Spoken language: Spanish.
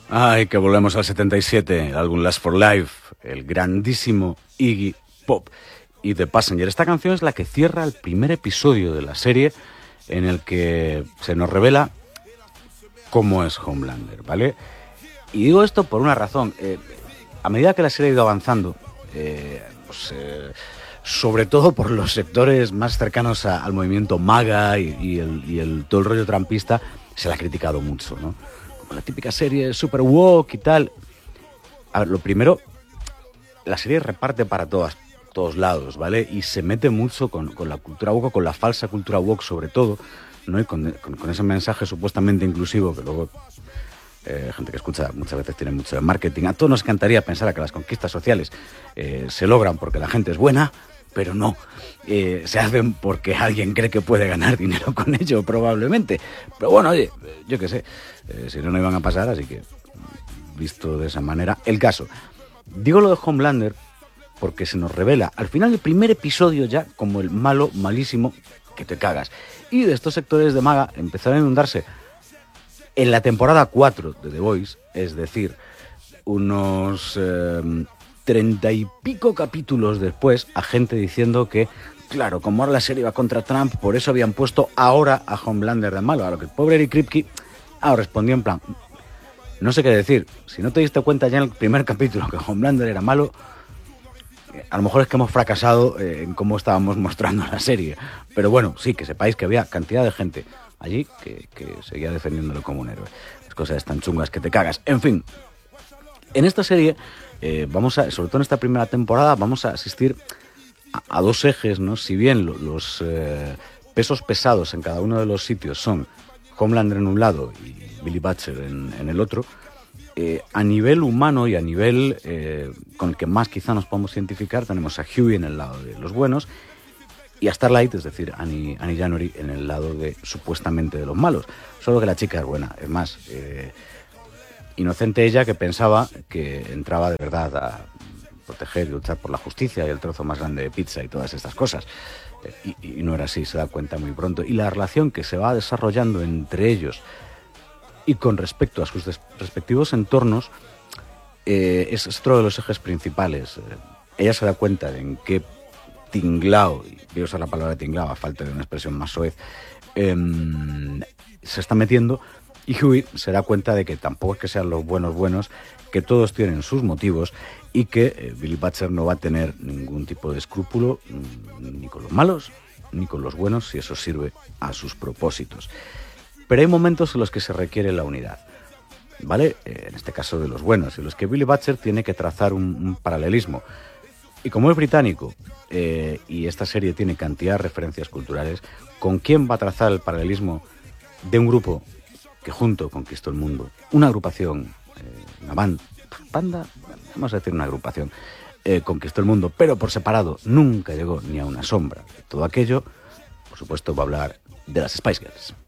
Ay, que volvemos al 77, el álbum Last for Life, el grandísimo Iggy Pop y The Passenger. Esta canción es la que cierra el primer episodio de la serie en el que se nos revela cómo es Homelander, ¿vale? Y digo esto por una razón. A medida que la serie ha ido avanzando, sobre todo por los sectores más cercanos al movimiento MAGA y todo el rollo trampista, se la ha criticado mucho, ¿no? Como la típica serie super woke y tal. A ver, lo primero, la serie reparte para todos lados, ¿vale? Y se mete mucho con la cultura woke, con la falsa cultura woke sobre todo, ¿no? Y con ese mensaje supuestamente inclusivo que luego gente que escucha muchas veces tiene mucho de marketing. A todos nos encantaría pensar que las conquistas sociales se logran porque la gente es buena, pero no. Se hacen porque alguien cree que puede ganar dinero con ello, probablemente. Pero bueno, oye, yo qué sé, si no, no iban a pasar, así que, visto de esa manera, el caso. Digo lo de Homelander porque se nos revela al final del primer episodio ya como el malo, malísimo, que te cagas. Y de estos sectores de MAGA empezaron a inundarse en la temporada 4 de The Voice, es decir, unos 30 y pico capítulos después, a gente diciendo que, claro, como ahora la serie iba contra Trump, por eso habían puesto ahora a Homelander de malo. A lo que el pobre Eric Kripke respondió en plan, no sé qué decir, si no te diste cuenta ya en el primer capítulo que Homelander era malo, a lo mejor es que hemos fracasado en cómo estábamos mostrando la serie. Pero bueno, sí, que sepáis que había cantidad de gente allí que seguía defendiéndolo como un héroe. Las cosas tan chungas que te cagas. En fin, en esta serie, sobre todo en esta primera temporada, vamos a asistir a dos ejes, ¿no? Si bien los pesos pesados en cada uno de los sitios son Homelander en un lado y Billy Butcher en el otro, a nivel humano y a nivel con el que más quizá nos podemos identificar, tenemos a Hughie en el lado de los buenos y a Starlight, es decir, Annie January, en el lado supuestamente de los malos. Solo que la chica es buena, es más, inocente ella, que pensaba que entraba de verdad a proteger y luchar por la justicia y el trozo más grande de pizza y todas estas cosas. Y no era así, se da cuenta muy pronto. Y la relación que se va desarrollando entre ellos y con respecto a sus respectivos entornos es otro de los ejes principales. Ella se da cuenta de en qué tinglao, y voy a usar la palabra tinglao a falta de una expresión más soez, se está metiendo, y Hughie se da cuenta de que tampoco es que sean los buenos, que todos tienen sus motivos y que Billy Butcher no va a tener ningún tipo de escrúpulo ni con los malos ni con los buenos si eso sirve a sus propósitos. Pero hay momentos en los que se requiere la unidad, ¿vale? En este caso de los buenos, en los que Billy Butcher tiene que trazar un paralelismo. Y como es británico y esta serie tiene cantidad de referencias culturales, ¿con quién va a trazar el paralelismo de un grupo que junto conquistó el mundo? Una agrupación, una banda, vamos a decir una agrupación, conquistó el mundo, pero por separado nunca llegó ni a una sombra de todo aquello. Por supuesto va a hablar de las Spice Girls.